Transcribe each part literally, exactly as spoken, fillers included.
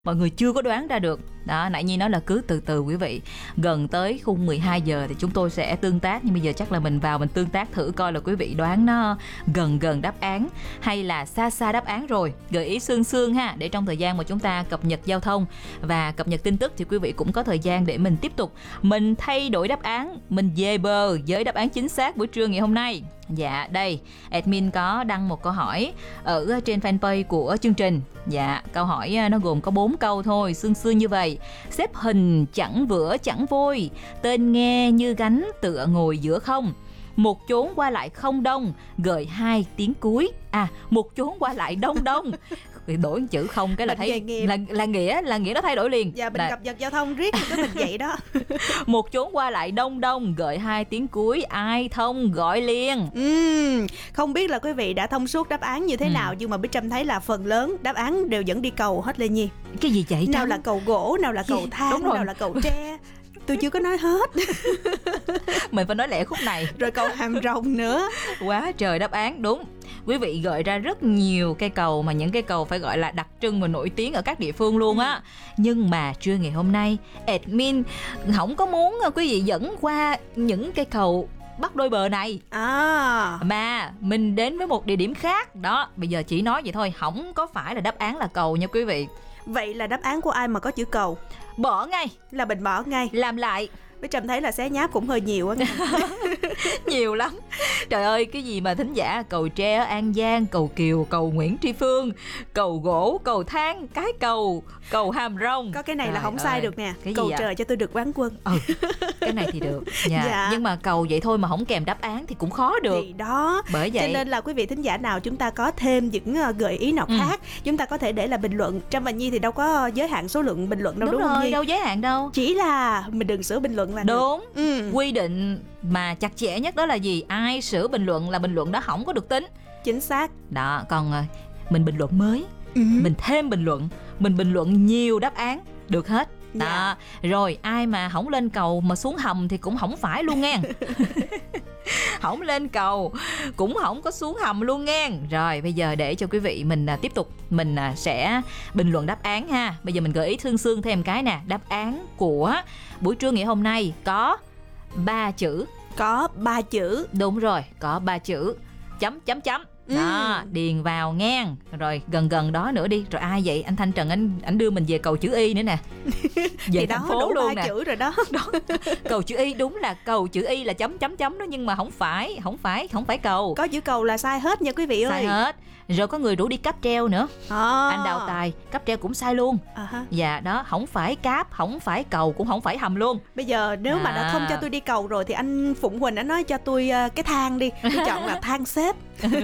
Mọi người chưa có đoán ra được. Đó, nãy Nhi nói là cứ từ từ quý vị. Gần tới khung mười hai giờ thì chúng tôi sẽ tương tác. Nhưng bây giờ chắc là mình vào mình tương tác thử coi là quý vị đoán nó gần gần đáp án hay là xa xa đáp án rồi. Gợi ý sương sương ha, để trong thời gian mà chúng ta cập nhật giao thông và cập nhật tin tức thì quý vị cũng có thời gian để mình tiếp tục mình thay đổi đáp án, mình về bờ với đáp án chính xác buổi trưa ngày hôm nay. Dạ, đây, admin có đăng một câu hỏi ở trên fanpage của chương trình. Dạ, câu hỏi nó gồm có bốn câu thôi, sương sương như vậy. Xếp hình chẳng vữa chẳng vôi, tên nghe như gánh tựa ngồi giữa không. Một chốn qua lại không đông, gợi hai tiếng cuối. À, một chốn qua lại đông đông. Đổi chữ không cái là thấy là, là nghĩa là nghĩa nó thay đổi liền. Dạ, mình là... cập nhật giao thông riết thì mình vậy đó. Một chốn qua lại đông đông, gợi hai tiếng cuối, ai thông gọi liền. Ừ, không biết là quý vị đã thông suốt đáp án như thế ừ. nào, nhưng mà Bích Trâm thấy là phần lớn đáp án đều dẫn đi cầu hết Lê Nhi. Cái gì vậy? Nào là cầu gỗ, nào là cầu thang, nào là cầu tre. Tôi chưa có nói hết. Mình phải nói lẹ khúc này. Rồi cầu hàm rồng nữa. Quá trời đáp án, đúng. Quý vị gợi ra rất nhiều cây cầu, mà những cây cầu phải gọi là đặc trưng và nổi tiếng ở các địa phương luôn á. Nhưng mà trưa ngày hôm nay admin không có muốn quý vị dẫn qua những cây cầu bắt đôi bờ này à. Mà mình đến với một địa điểm khác. Đó, bây giờ chỉ nói vậy thôi, không có phải là đáp án là cầu nha quý vị. Vậy là đáp án của ai mà có chữ cầu? Bỏ ngay. Là mình bỏ ngay. Làm lại. Bích Trâm thấy là xé nháp cũng hơi nhiều á. Nhiều lắm. Trời ơi, cái gì mà thính giả cầu tre ở An Giang, cầu Kiều, cầu Nguyễn Tri Phương, cầu gỗ, cầu thang, cái cầu, cầu hàm rồng. Có cái này Trời là không ơi. sai được nè. Cái cầu gì trời cho tôi được quán quân. Ừ, cái này thì được. Dạ. Dạ. Nhưng mà cầu vậy thôi mà không kèm đáp án thì cũng khó được. Thì đó. Bởi vậy cho nên là quý vị thính giả nào chúng ta có thêm những gợi ý nào khác, ừ. chúng ta có thể để là bình luận. Trâm và Nhi thì đâu có giới hạn số lượng bình luận đâu, đúng, đúng không rồi, Nhi? đâu giới hạn đâu. Chỉ là mình đừng sửa bình luận là đúng. Được. Ừ. Quy định mà chặt chẽ nhất đó là gì? Ai sửa bình luận là bình luận đó không có được tính. Chính xác. Đó, còn mình bình luận mới, ừ. mình thêm bình luận, mình bình luận nhiều đáp án được hết. Đó. Yeah. Rồi ai mà không lên cầu mà xuống hầm thì cũng không phải luôn nghe. Không lên cầu cũng không có xuống hầm luôn nghe. Rồi bây giờ để cho quý vị mình à, tiếp tục mình à, sẽ bình luận đáp án ha. Bây giờ mình gợi ý sương sương thêm cái nè. Đáp án của buổi trưa ngày hôm nay có ba chữ. Có ba chữ. Đúng rồi, có ba chữ. Chấm chấm chấm. Đó, ừ. điền vào ngang. Rồi gần gần đó nữa đi. Rồi ai vậy? Anh Thanh Trần anh anh đưa mình về cầu chữ Y nữa nè. Về thành phố đủ luôn ba nè. chữ rồi đó. đó. Cầu chữ Y đúng là cầu chữ Y là chấm chấm chấm đó, nhưng mà không phải, không phải, không phải cầu. Có chữ cầu là sai hết nha quý vị ơi. Sai hết. Rồi có người rủ đi cáp treo nữa. À. Anh Đào Tài, cáp treo cũng sai luôn. À. Dạ đó, không phải cáp, không phải cầu, cũng không phải hầm luôn. Bây giờ nếu à. mà đã không cho tôi đi cầu rồi thì anh Phụng Huỳnh đã nói cho tôi uh, cái thang đi. Tôi chọn là thang xếp.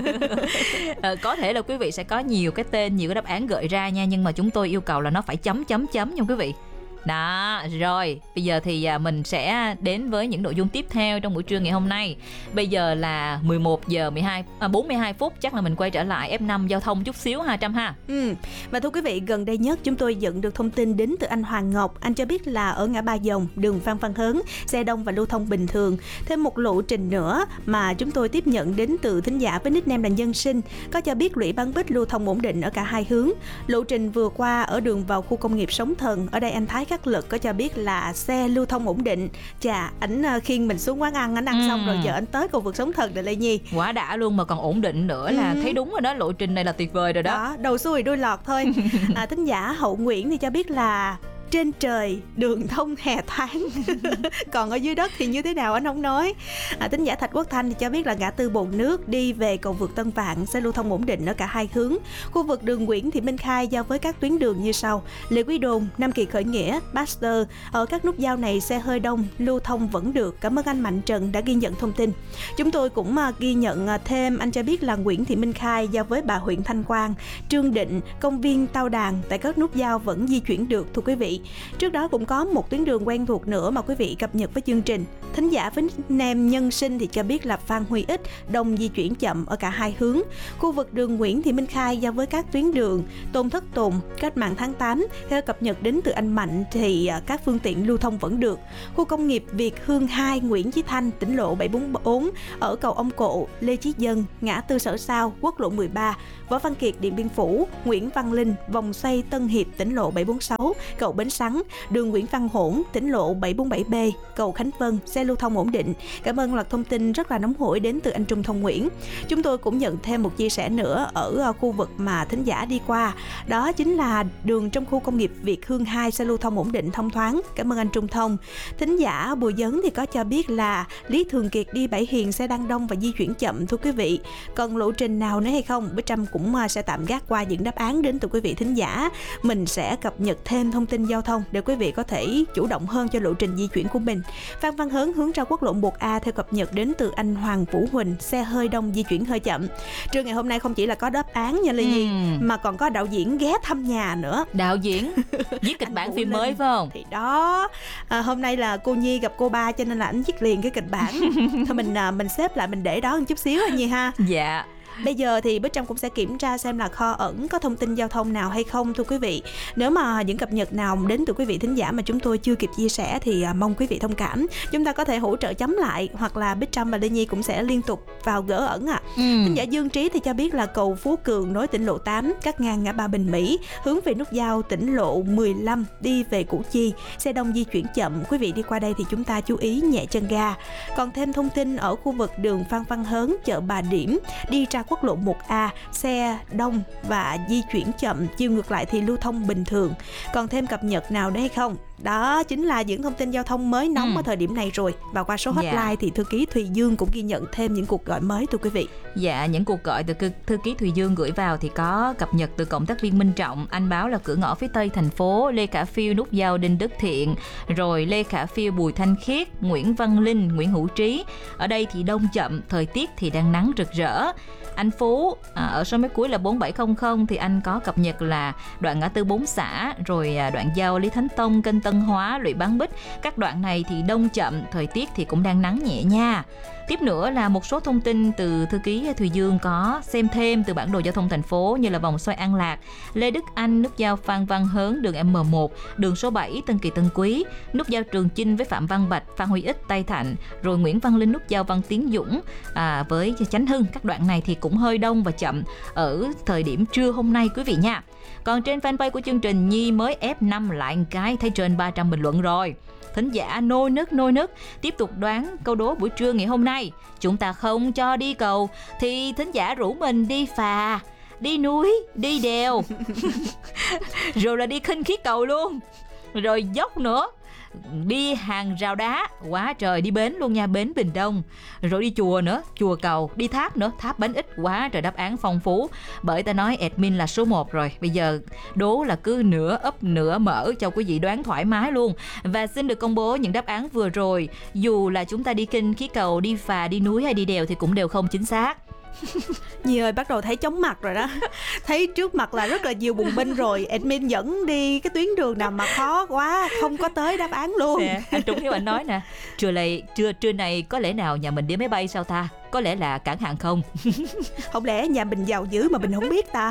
ờ, Có thể là quý vị sẽ có nhiều cái tên, nhiều cái đáp án gợi ra nha. Nhưng mà chúng tôi yêu cầu là nó phải chấm chấm chấm nha quý vị. Đó, rồi bây giờ thì mình sẽ đến với những nội dung tiếp theo trong buổi trưa ngày hôm nay. Bây giờ là mười một giờ mười hai, à, bốn mươi hai phút. Chắc là mình quay trở lại ép năm giao thông chút xíu ha Trâm ha. Ừ. Và thưa quý vị, gần đây nhất chúng tôi nhận được thông tin đến từ anh Hoàng Ngọc. Anh cho biết là ở ngã Ba Dòng, đường Phan Văn Hớn, xe đông và lưu thông bình thường. Thêm một lộ trình nữa mà chúng tôi tiếp nhận đến từ thính giả với nickname là Nhân Sinh, có cho biết Lũy Bán Bích lưu thông ổn định ở cả hai hướng. Lộ trình vừa qua ở đường vào khu công nghiệp Sóng Thần, ở đây anh Thái Khắc Lực có cho biết là xe lưu thông ổn định. Chà, ảnh khiêng mình xuống quán ăn, ảnh ăn ừ. xong rồi giờ ảnh tới cầu vượt Sóng Thần rồi Lê Nhi. Quá đã luôn, mà còn ổn định nữa là ừ. thấy đúng rồi đó, lộ trình này là tuyệt vời rồi đó. Đó, đầu xuôi đuôi lọt thôi. à, Thính giả Hậu Nguyễn thì cho biết là trên trời đường thông hè thoáng. Còn ở dưới đất thì như thế nào anh không nói. à, Thính giả Thạch Quốc Thanh thì cho biết là ngã tư Bồn Nước đi về cầu vượt Tân Vạn sẽ lưu thông ổn định ở cả hai hướng. Khu vực đường Nguyễn Thị Minh Khai giao với các tuyến đường như sau: Lê Quý Đôn, Nam Kỳ Khởi Nghĩa, Baxter. Ở các nút giao này xe hơi đông, lưu thông vẫn được. Cảm ơn anh Mạnh Trần đã ghi nhận thông tin. Chúng tôi cũng ghi nhận thêm, anh cho biết là Nguyễn Thị Minh Khai giao với bà huyện Thanh Quang, Trương Định, công viên Tao Đàn, tại các nút giao vẫn di chuyển được thưa quý vị. vị. Trước đó cũng có một tuyến đường quen thuộc nữa mà quý vị cập nhật với chương trình. Thính giả với nickname Nhân Sinh thì cho biết là Phan Huy Ích đông di chuyển chậm ở cả hai hướng. Khu vực đường Nguyễn Thị Minh Khai giao với các tuyến đường Tôn Thất Tùng, Cách mạng tháng tám, theo cập nhật đến từ anh Mạnh thì các phương tiện lưu thông vẫn được. Khu công nghiệp Việt Hương hai, Nguyễn Chí Thanh, tỉnh lộ bảy bốn bốn ở cầu Ông Cộ, Lê Chí Dân, ngã tư Sở Sao, quốc lộ mười ba, Võ Văn Kiệt, Điện Biên Phủ, Nguyễn Văn Linh, vòng xoay Tân Hiệp, tỉnh lộ bảy bốn sáu, cầu Bến Sắn, đường Nguyễn Văn Hổn, tỉnh lộ bảy bốn bảy B, cầu Khánh Vân, xe lưu thông ổn định. Cảm ơn loạt thông tin rất là nóng hổi đến từ anh Trung Thông Nguyễn. Chúng tôi cũng nhận thêm một chia sẻ nữa ở khu vực mà thính giả đi qua, đó chính là đường trong khu công nghiệp Việt Hương hai, xe lưu thông ổn định thông thoáng. Cảm ơn anh Trung Thông. Thính giả Bùi Dấn thì có cho biết là Lý Thường Kiệt đi Bảy Hiền xe đang đông và di chuyển chậm thưa quý vị. Còn lộ trình nào nữa hay không? Bữa Trâm cũng sẽ tạm gác qua những đáp án đến từ quý vị thính giả. Mình sẽ cập nhật thêm thông tin giao thông để quý vị có thể chủ động hơn cho lộ trình di chuyển của mình. Phan Văn Hớn hướng ra quốc lộ một A theo cập nhật đến từ anh Hoàng Vũ Huỳnh, xe hơi đông di chuyển hơi chậm. Trưa ngày hôm nay không chỉ là có đáp án nha Lê Nhi, ừ. mà còn có đạo diễn ghé thăm nhà nữa. Đạo diễn viết kịch bản phim Linh. Mới phải không? Thì đó, à, hôm nay là cô Nhi gặp cô Ba cho nên là anh viết liền cái kịch bản. Thôi mình mình xếp lại, mình để đó một chút xíu anh Nhi ha. Dạ. Bây giờ thì Bích Trâm cũng sẽ kiểm tra xem là kho ẩn có thông tin giao thông nào hay không thưa quý vị. Nếu mà những cập nhật nào đến từ quý vị thính giả mà chúng tôi chưa kịp chia sẻ thì mong quý vị thông cảm. Chúng ta có thể hỗ trợ chấm lại, hoặc là Bích Trâm và Lê Nhi cũng sẽ liên tục vào gỡ ẩn ạ. À. Ừ. Thính giả Dương Trí thì cho biết là cầu Phú Cường nối tỉnh lộ tám, cắt ngang ngã ba Bình Mỹ, hướng về nút giao tỉnh lộ mười lăm đi về Củ Chi, xe đông di chuyển chậm. Quý vị đi qua đây thì chúng ta chú ý nhẹ chân ga. Còn thêm thông tin ở khu vực đường Phan Văn Hớn, chợ Bà Điểm, đi ra quốc lộ một A, xe đông và di chuyển chậm, chiều ngược lại thì lưu thông bình thường. Còn thêm cập nhật nào đấy hay không? Đó chính là những thông tin giao thông mới nóng ừ. ở thời điểm này rồi. Và qua số hotline dạ. thì thư ký Thùy Dương cũng ghi nhận thêm những cuộc gọi mới thưa quý vị. Dạ, những cuộc gọi từ thư ký Thùy Dương gửi vào thì có cập nhật từ cộng tác viên Minh Trọng. Anh báo là cửa ngõ phía tây thành phố, Lê Khả Phiêu nút giao Đinh Đức Thiện, rồi Lê Khả Phiêu Bùi Thanh Khiết, Nguyễn Văn Linh, Nguyễn Hữu Trí. Ở đây thì đông chậm, thời tiết thì đang nắng rực rỡ. Anh Phú à, ở số máy cuối là bốn bảy không không thì anh có cập nhật là đoạn ngã tư Bốn Xã, rồi đoạn giao Lý Thánh Tông, kênh Tân Hóa, Lụy Bán Bích. Các đoạn này thì đông chậm, thời tiết thì cũng đang nắng nhẹ nha. Tiếp nữa là một số thông tin từ thư ký Thùy Dương có xem thêm từ bản đồ giao thông thành phố, như là vòng xoay An Lạc, Lê Đức Anh, nút giao Phan Văn Hớn, đường M một, đường số bảy Tân Kỳ Tân Quý, nút giao Trường Chinh với Phạm Văn Bạch, Phan Huy Ích, Tây Thạnh, rồi Nguyễn Văn Linh, nút giao Văn Tiến Dũng à, với Chánh Hưng. Các đoạn này thì cũng hơi đông và chậm ở thời điểm trưa hôm nay quý vị nha. Còn trên fanpage của chương trình, Nhi mới ép năm lại một cái, thấy trên ba trăm bình luận rồi. Thính giả nôi nức nôi nức tiếp tục đoán câu đố buổi trưa ngày hôm nay. Chúng ta không cho đi cầu thì thính giả rủ mình đi phà, đi núi, đi đèo rồi là đi khinh khí cầu luôn, rồi dốc nữa, đi hàng rào đá, quá trời, đi bến luôn nha, bến Bình Đông, rồi đi chùa nữa, chùa Cầu, đi tháp nữa, tháp Bến Ích, quá trời đáp án phong phú. Bởi ta nói admin là số một rồi, bây giờ đố là cứ nửa ấp nửa mở cho quý vị đoán thoải mái luôn. Và xin được công bố những đáp án vừa rồi, dù là chúng ta đi kinh khí cầu, đi phà, đi núi hay đi đèo thì cũng đều không chính xác. Nhi ơi, bắt đầu thấy chóng mặt rồi đó. Thấy trước mặt là rất là nhiều bùng binh rồi. Admin dẫn đi cái tuyến đường nào mà khó quá, không có tới đáp án luôn nè, anh Trung Hiếu anh nói nè, trưa này, trưa, trưa này có lẽ nào nhà mình đi máy bay sao ta? Có lẽ là cảng hàng không. Không lẽ nhà mình giàu dữ mà mình không biết ta?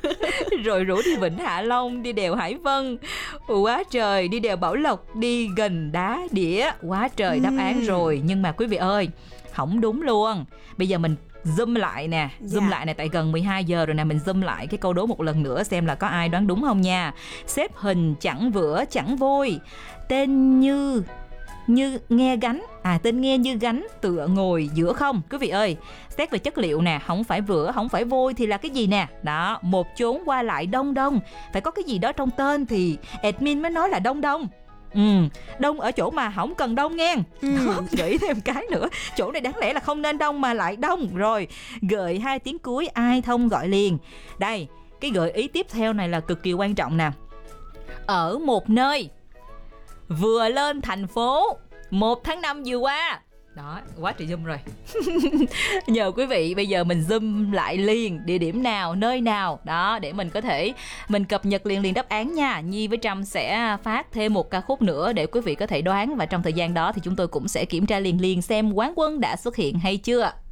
Rồi rủ đi Vịnh Hạ Long, đi đèo Hải Vân, quá trời, đi đèo Bảo Lộc, đi gần đá đĩa, quá trời đáp án rồi. Nhưng mà quý vị ơi, không đúng luôn. Bây giờ mình zoom lại nè, zoom yeah. lại nè, tại gần mười hai giờ rồi nè, mình zoom lại cái câu đố một lần nữa xem là có ai đoán đúng không nha. Xếp hình chẳng vữa chẳng vôi, tên như như nghe gánh, à tên nghe như gánh, tựa ngồi giữa không. Quý vị ơi, xét về chất liệu nè, không phải vữa, không phải vôi thì là cái gì nè? Đó, một chốn qua lại đông đông, phải có cái gì đó trong tên thì admin mới nói là đông đông. Ừ, đông ở chỗ mà không cần đông nghe. Ừ. Đó, gợi thêm cái nữa, chỗ này đáng lẽ là không nên đông mà lại đông. Rồi, gợi hai tiếng cuối ai thông gọi liền. Đây, cái gợi ý tiếp theo này là cực kỳ quan trọng nè. Ở một nơi vừa lên thành phố một tháng năm vừa qua, Đó, quá trời zoom rồi. Nhờ quý vị bây giờ mình zoom lại liền địa điểm nào, nơi nào đó để mình có thể mình cập nhật liền liền đáp án nha. Nhi với Trâm sẽ phát thêm một ca khúc nữa để quý vị có thể đoán, và trong thời gian đó thì chúng tôi cũng sẽ kiểm tra liền liền xem quán quân đã xuất hiện hay chưa.